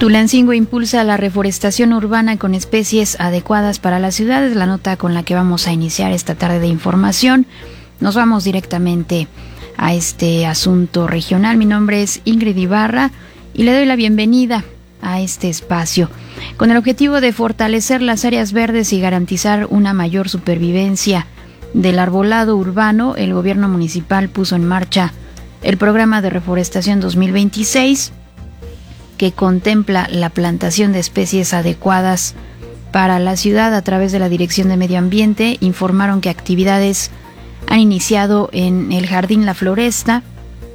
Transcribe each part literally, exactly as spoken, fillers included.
Tulancingo impulsa la reforestación urbana con especies adecuadas para las ciudades, la nota con la que vamos a iniciar esta tarde de información. Nos vamos directamente a este asunto regional. Mi nombre es Ingrid Ibarra y le doy la bienvenida a este espacio. Con el objetivo de fortalecer las áreas verdes y garantizar una mayor supervivencia del arbolado urbano, el gobierno municipal puso en marcha el programa de reforestación dos mil veintiséis, que contempla la plantación de especies adecuadas para la ciudad. A través de la Dirección de Medio Ambiente informaron que actividades han iniciado en el Jardín La Floresta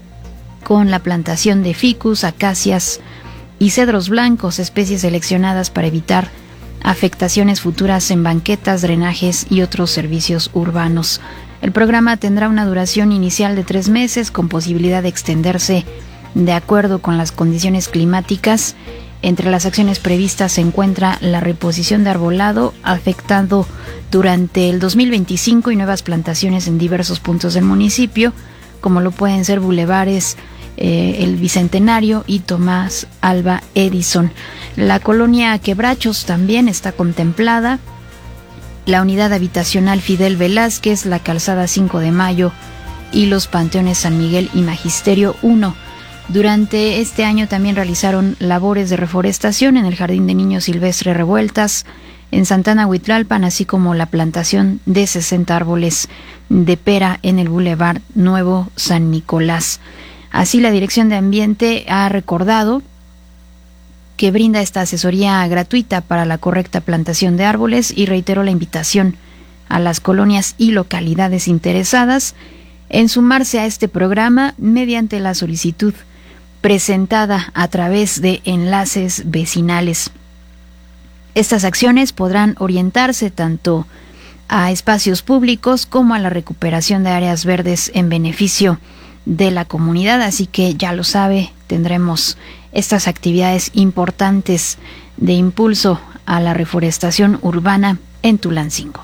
con la plantación de ficus, acacias y cedros blancos, especies seleccionadas para evitar afectaciones futuras en banquetas, drenajes y otros servicios urbanos. El programa tendrá una duración inicial de tres meses con posibilidad de extenderse de acuerdo con las condiciones climáticas. Entre las acciones previstas se encuentra la reposición de arbolado afectado durante el dos mil veinticinco y nuevas plantaciones en diversos puntos del municipio, como lo pueden ser bulevares, eh, el Bicentenario y Tomás Alva Edison. La colonia Quebrachos también está contemplada, la unidad habitacional Fidel Velázquez, la calzada cinco de mayo y los panteones San Miguel y Magisterio uno. Durante este año también realizaron labores de reforestación en el Jardín de Niños Silvestre Revueltas, en Santana Huitlalpan, así como la plantación de sesenta árboles de pera en el Boulevard Nuevo San Nicolás. Así, la Dirección de Ambiente ha recordado que brinda esta asesoría gratuita para la correcta plantación de árboles y reiteró la invitación a las colonias y localidades interesadas en sumarse a este programa mediante la solicitud presentada a través de enlaces vecinales. Estas acciones podrán orientarse tanto a espacios públicos como a la recuperación de áreas verdes en beneficio de la comunidad, así que ya lo sabe, tendremos estas actividades importantes de impulso a la reforestación urbana en Tulancingo.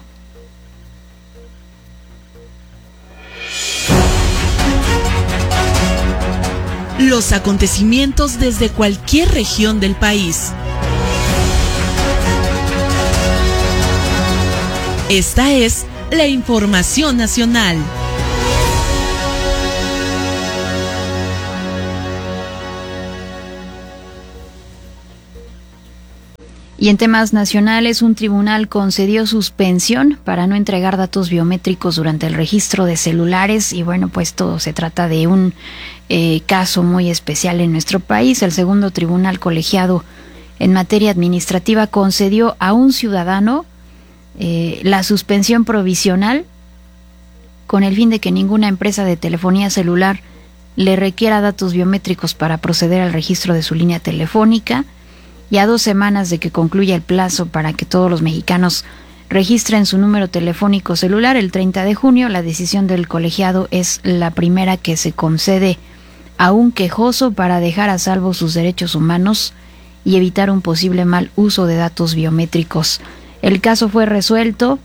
Los acontecimientos desde cualquier región del país. Esta es la información nacional. Y en temas nacionales, un tribunal concedió suspensión para no entregar datos biométricos durante el registro de celulares. Y bueno, pues todo se trata de un eh, caso muy especial en nuestro país. El segundo tribunal colegiado en materia administrativa concedió a un ciudadano eh, la suspensión provisional con el fin de que ninguna empresa de telefonía celular le requiera datos biométricos para proceder al registro de su línea telefónica. Y a dos semanas de que concluya el plazo para que todos los mexicanos registren su número telefónico celular, el treinta de junio, la decisión del colegiado es la primera que se concede a un quejoso para dejar a salvo sus derechos humanos y evitar un posible mal uso de datos biométricos. El caso fue resuelto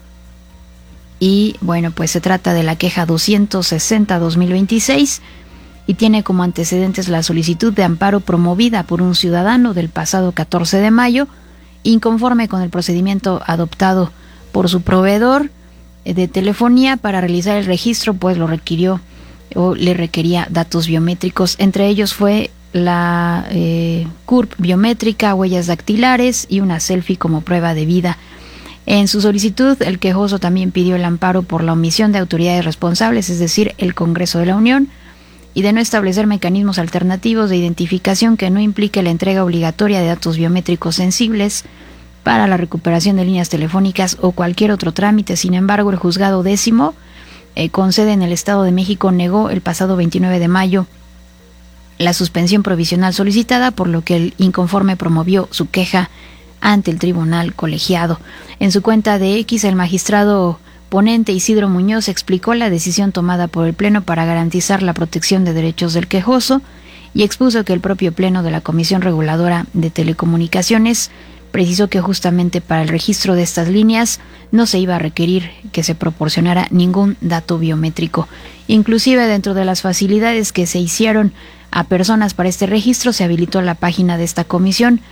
y, bueno, pues se trata de la queja doscientos sesenta barra dos mil veintiséis, y tiene como antecedentes la solicitud de amparo promovida por un ciudadano del pasado catorce de mayo, inconforme con el procedimiento adoptado por su proveedor de telefonía para realizar el registro, pues lo requirió o le requería datos biométricos. Entre ellos fue la eh, C U R P biométrica, huellas dactilares y una selfie como prueba de vida. En su solicitud, el quejoso también pidió el amparo por la omisión de autoridades responsables, es decir, el Congreso de la Unión, y de no establecer mecanismos alternativos de identificación que no implique la entrega obligatoria de datos biométricos sensibles para la recuperación de líneas telefónicas o cualquier otro trámite. Sin embargo, el juzgado décimo, eh, con sede en el Estado de México, negó el pasado veintinueve de mayo la suspensión provisional solicitada, por lo que el inconforme promovió su queja ante el tribunal colegiado. En su cuenta de X, el magistrado ponente Isidro Muñoz explicó la decisión tomada por el Pleno para garantizar la protección de derechos del quejoso y expuso que el propio Pleno de la Comisión Reguladora de Telecomunicaciones precisó que justamente para el registro de estas líneas no se iba a requerir que se proporcionara ningún dato biométrico. Inclusive, dentro de las facilidades que se hicieron a personas para este registro, se habilitó la página de esta comisión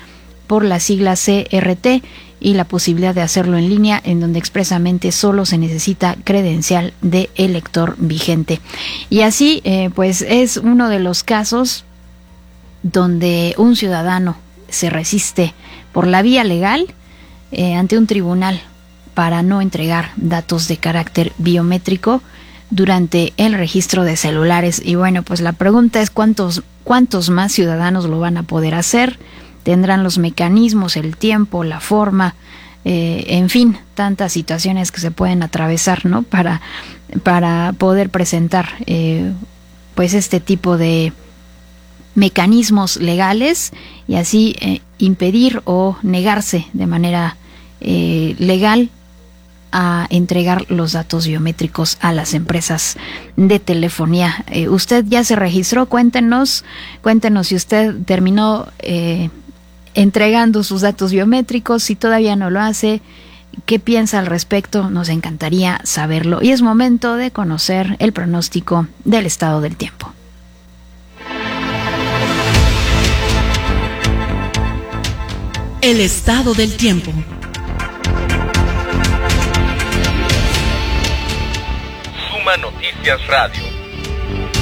por la sigla C R T, y la posibilidad de hacerlo en línea, en donde expresamente solo se necesita credencial de elector vigente. Y así, eh, pues es uno de los casos donde un ciudadano se resiste por la vía legal eh, ante un tribunal para no entregar datos de carácter biométrico durante el registro de celulares. Y bueno, pues la pregunta es cuántos, cuántos más ciudadanos lo van a poder hacer. Tendrán los mecanismos, el tiempo, la forma, eh, en fin, tantas situaciones que se pueden atravesar, ¿no? Para, para poder presentar eh, pues este tipo de mecanismos legales y así eh, impedir o negarse de manera eh, legal a entregar los datos biométricos a las empresas de telefonía. Eh, ¿Usted ya se registró? Cuéntenos, cuéntenos si usted terminó eh, entregando sus datos biométricos. Si todavía no lo hace, ¿qué piensa al respecto? Nos encantaría saberlo. Y es momento de conocer el pronóstico del estado del tiempo. El estado del tiempo. Suma Noticias Radio.